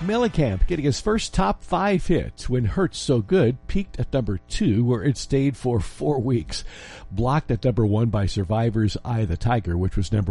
Mellencamp getting his first top 5 hit when Hurts So Good peaked at number 2, where it stayed for 4 weeks. Blocked at number 1 by Survivor's Eye of the Tiger, which was number